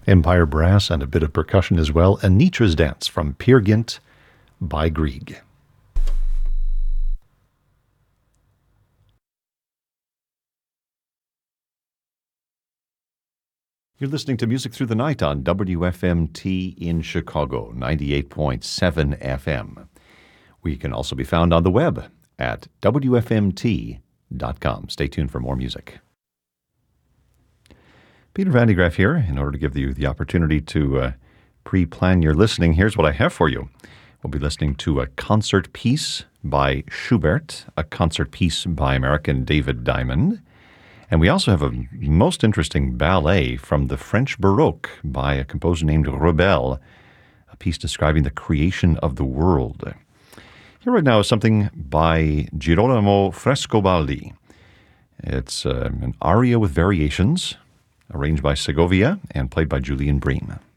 Empire Brass and a bit of percussion as well. Anitra's Dance from Peer Gynt by Grieg. You're listening to Music Through the Night on WFMT in Chicago, 98.7 FM. We can also be found on the web at WFMT.com. Stay tuned for more music. Peter Van de Graaff here. In order to give you the opportunity to pre-plan your listening, here's what I have for you. We'll be listening to a concert piece by Schubert, a concert piece by American David Diamond, and we also have a most interesting ballet from the French Baroque by a composer named Rebel, a piece describing the creation of the world. Here right now is something by Girolamo Frescobaldi. It's an aria with variations, arranged by Segovia and played by Julian Bream.